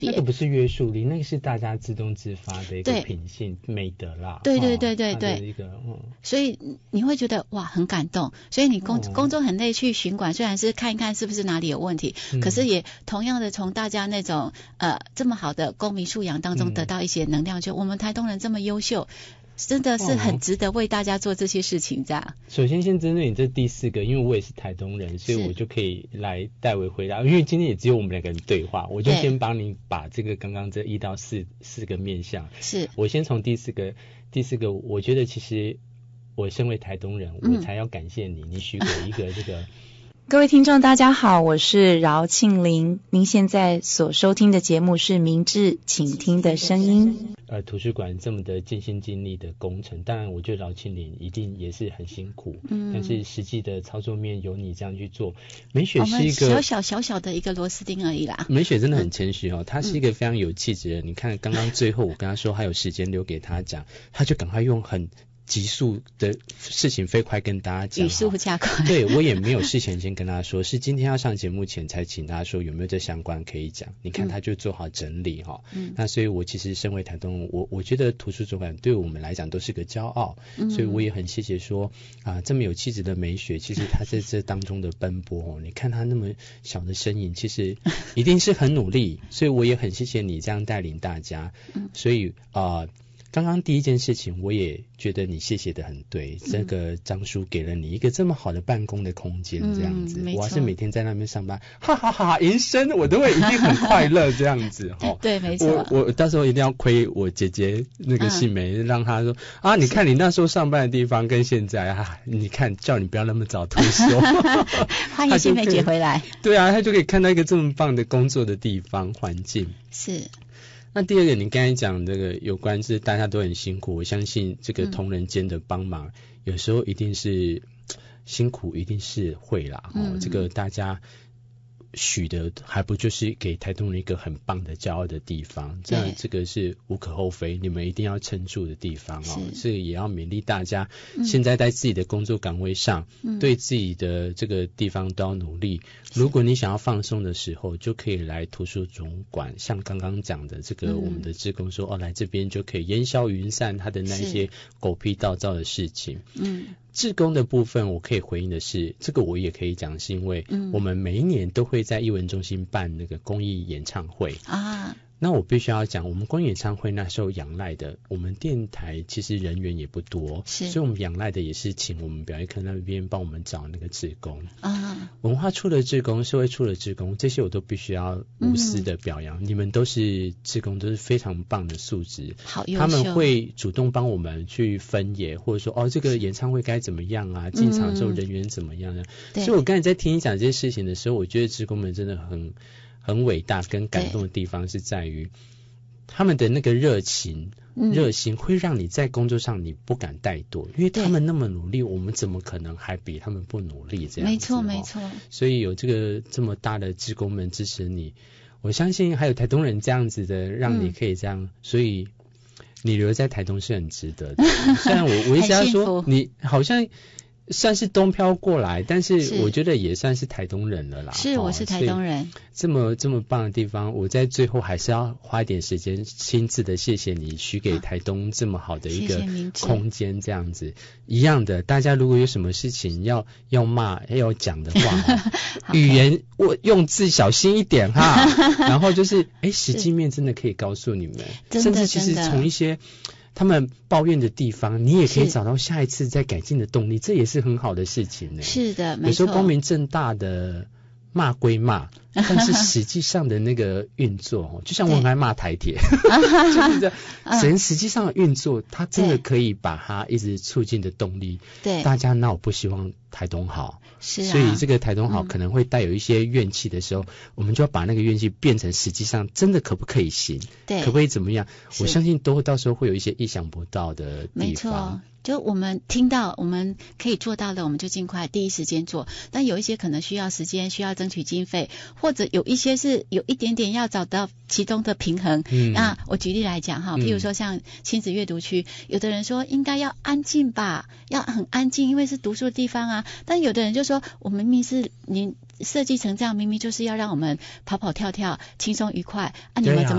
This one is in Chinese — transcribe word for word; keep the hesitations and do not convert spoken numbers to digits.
那个不是约束力，那个是大家自动自发的一个品性美德啦。 对对对对对， 一个嗯， 所以你会觉得哇很感动，所以你工、哦、工作很累去巡管，虽然是看一看是不是哪里有问题，嗯、可是也同样的从大家那种呃这么好的公民素养当中得到一些能量，嗯、就我们台东人这么优秀。真的是很值得为大家做这些事情这样。 首先先针对你这第四个，因为我也是台东人，所以我就可以来代为回答，因为今天也只有我们两个人对话，我就先帮你把这个刚刚这一到四四个面向， 是我先从第四个第四个，我觉得其实我身为台东人，我才要感谢你，嗯、你许给一个这个。 各位听众大家好，我是饶庆玲，您现在所收听的节目是明智倾听的声音。 呃，图书馆这么的尽心尽力的工程，当然我觉得饶庆玲一定也是很辛苦，嗯，但是实际的操作面由你这样去做。美雪是一个小小小小的一个螺丝钉而已啦。 美雪真的很谦虚哦，她是一个非常有气质的人。嗯、你看刚刚最后我跟她说还有时间留给她讲，她就赶快用很急速的事情飞快跟大家讲， 语速加快。 对，我也没有事前先跟他说，是今天要上节目前才请他说有没有这相关可以讲。你看他就做好整理哈、嗯。那所以我其实身为台东，我我觉得图书总馆对我们来讲都是个骄傲，嗯、所以我也很谢谢说啊、呃、这么有气质的美雪，其实他在这当中的奔波哦，你看他那么小的身影，其实一定是很努力，所以我也很谢谢你这样带领大家。嗯、所以啊。呃刚刚第一件事情，我也觉得你谢谢的很对。嗯、这个张叔给了你一个这么好的办公的空间，这样子，嗯、我还是每天在那边上班，哈哈哈哈，迎生我都会一定很快乐这样子哈。 对，没错。 我我到时候一定要亏我姐姐那个杏梅，嗯、让她说啊，你看你那时候上班的地方跟现在啊，你看叫你不要那么早退休。 欢迎杏梅姐回来。 对啊，她就可以看到一个这么棒的工作的地方环境。 是。 那第二个，你刚才讲这个有关是大家都很辛苦，我相信这个同仁间的帮忙，嗯、有时候一定是辛苦，一定是会啦。嗯、哦，这个大家许的还不就是给台东人一个很棒的骄傲的地方，这样这个是无可厚非，你们一定要撑住的地方哦。这个也要勉励大家，嗯、现在在自己的工作岗位上，嗯、对自己的这个地方都要努力。如果你想要放松的时候，就可以来图书总馆，像刚刚讲的这个，我们的志工说，嗯、哦，来这边就可以烟消云散他的那些狗屁倒灶的事情。嗯。志工的部分我可以回应的是，这个我也可以讲，是因为我们每一年都会在艺文中心办那个公益演唱会啊。那我必须要讲，我们公益演唱会那时候仰赖的，我们电台其实人员也不多，所以我们仰赖的也是请我们表演课那边帮我们找那个志工啊，文化处的志工、社会处的志工，这些我都必须要无私的表扬。嗯、你们都是志工，都是非常棒的素质， 好优秀。 他们会主动帮我们去分野，或者说哦，这个演唱会该怎么样啊？进场的时候人员怎么样呢？嗯、所以我刚才在听你讲这些事情的时候，我觉得志工们真的很。很伟大跟感动的地方是在于他们的那个热情、热心，会让你在工作上你不敢怠惰，因为他们那么努力，我们怎么可能还比他们不努力？这样子， 没错没错。 所以有这个这么大的志工们支持你，我相信还有台东人这样子的，让你可以这样，嗯、所以你留在台东是很值得的。虽然我我一直要说你好像。算是东漂过来，但是我觉得也算是台东人了啦。 是，我是台东人。 这么这么棒的地方，我在最后还是要花一点时间，亲自的谢谢你许给台东这么好的一个空间，这样子。谢谢一样的，大家如果有什么事情要要骂要讲的话，语言我用字小心一点哈。然后就是，哎，实际面真的可以告诉你们，甚至其实从一些。他们抱怨的地方，你也可以找到下一次再改进的动力，这也是很好的事情呢。 是的，没错。 有时候光明正大的骂归骂，但是实际上的那个运作，就像我很爱骂台铁，就是这人实际上的运作，它真的可以把它一直促进的动力。对，大家那我不希望台东好。 是啊， 所以这个台东好可能会带有一些怨气的时候，嗯、我们就要把那个怨气变成实际上真的可不可以行，对，可不可以怎么样？我相信都到时候会有一些意想不到的地方。 没错，就我们听到我们可以做到的，我们就尽快第一时间做。但有一些可能需要时间，需要争取经费，或者有一些是有一点点要找到其中的平衡。嗯，那我举例来讲哈，譬如说像亲子阅读区，有的人说应该要安静吧，要很安静，因为是读书的地方啊。但有的人就说，我明明是您设计成这样，明明就是要让我们跑跑跳跳、轻松愉快啊，你们怎么